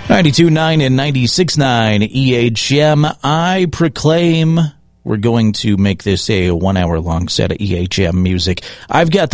92.9 and 96.9 EHM. I proclaim we're going to make this a 1 hour long set of EHM music. I've got